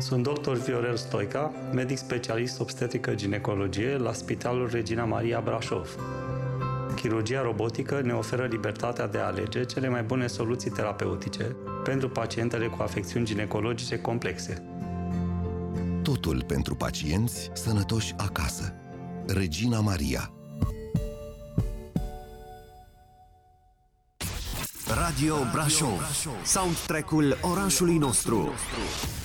Sunt dr. Viorel Stoica, medic specialist obstetrică-ginecologie la Spitalul Regina Maria Brașov. Chirurgia robotică ne oferă libertatea de a alege cele mai bune soluții terapeutice pentru pacientele cu afecțiuni ginecologice complexe. Totul pentru pacienți sănătoși acasă. Regina Maria. Radio Brașov. Soundtrack-ul orașului nostru.